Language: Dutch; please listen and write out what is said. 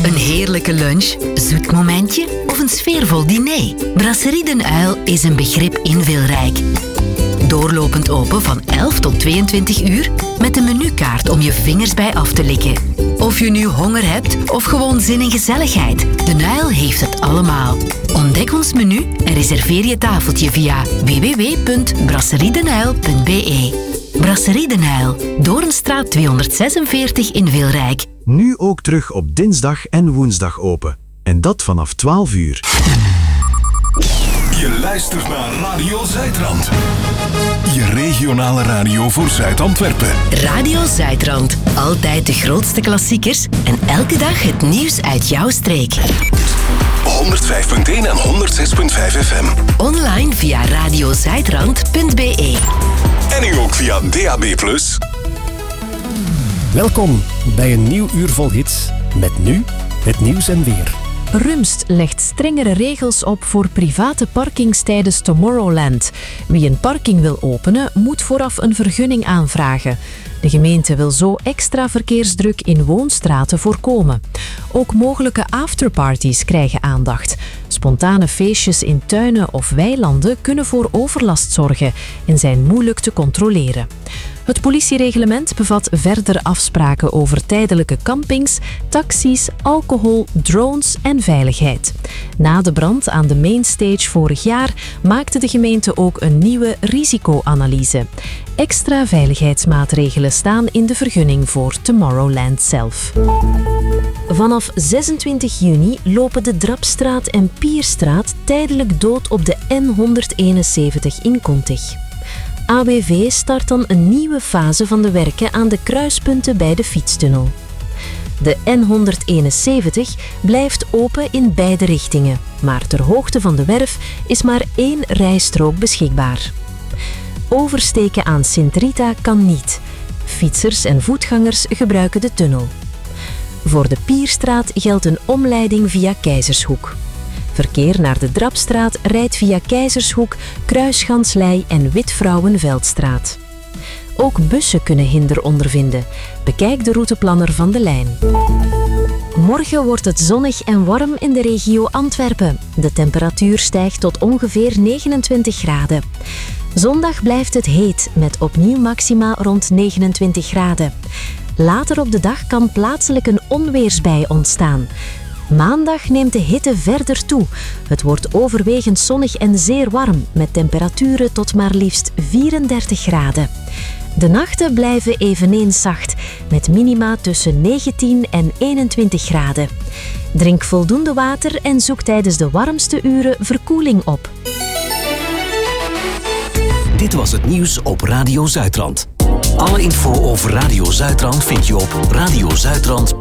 Een heerlijke lunch, zoet momentje of een sfeervol diner? Brasserie Den Uil is een begrip in Wilrijk. Doorlopend open van 11 tot 22 uur met een menukaart om je vingers bij af te likken. Of je nu honger hebt of gewoon zin in gezelligheid, Den Uil heeft het allemaal. Ontdek ons menu en reserveer je tafeltje via www.brasseriedenuil.be. Brasserie Den Uil, Doornstraat 246 in Wilrijk. Nu ook terug op dinsdag en woensdag open. En dat vanaf 12 uur. Je luistert naar Radio Zuidrand. Je regionale radio voor Zuid-Antwerpen. Radio Zuidrand. Altijd de grootste klassiekers en elke dag het nieuws uit jouw streek. 105.1 en 106.5 FM. Online via radiozuidrand.be. En nu ook via DAB+. Welkom bij een nieuw uur vol hits. Met nu het nieuws en weer. Rumst legt strengere regels op voor private parkings tijdens Tomorrowland. Wie een parking wil openen, moet vooraf een vergunning aanvragen. De gemeente wil zo extra verkeersdruk in woonstraten voorkomen. Ook mogelijke afterparties krijgen aandacht. Spontane feestjes in tuinen of weilanden kunnen voor overlast zorgen en zijn moeilijk te controleren. Het politiereglement bevat verder afspraken over tijdelijke campings, taxis, alcohol, drones en veiligheid. Na de brand aan de Mainstage vorig jaar maakte de gemeente ook een nieuwe risicoanalyse. Extra veiligheidsmaatregelen staan in de vergunning voor Tomorrowland zelf. Vanaf 26 juni lopen de Drapstraat en Pierstraat tijdelijk dood op de N171 in Contig. AWV start dan een nieuwe fase van de werken aan de kruispunten bij de fietstunnel. De N171 blijft open in beide richtingen, maar ter hoogte van de werf is maar 1 rijstrook beschikbaar. Oversteken aan Sint-Rita kan niet. Fietsers en voetgangers gebruiken de tunnel. Voor de Pierstraat geldt een omleiding via Keizershoek. Verkeer naar de Drapstraat rijdt via Keizershoek, Kruisganslei en Witvrouwenveldstraat. Ook bussen kunnen hinder ondervinden. Bekijk de routeplanner van de lijn. Morgen wordt het zonnig en warm in de regio Antwerpen. De temperatuur stijgt tot ongeveer 29 graden. Zondag blijft het heet, met opnieuw maxima rond 29 graden. Later op de dag kan plaatselijk een onweersbui ontstaan. Maandag neemt de hitte verder toe. Het wordt overwegend zonnig en zeer warm, met temperaturen tot maar liefst 34 graden. De nachten blijven eveneens zacht, met minima tussen 19 en 21 graden. Drink voldoende water en zoek tijdens de warmste uren verkoeling op. Dit was het nieuws op Radio Zuidrand. Alle info over Radio Zuidrand vind je op radiozuidrand.be.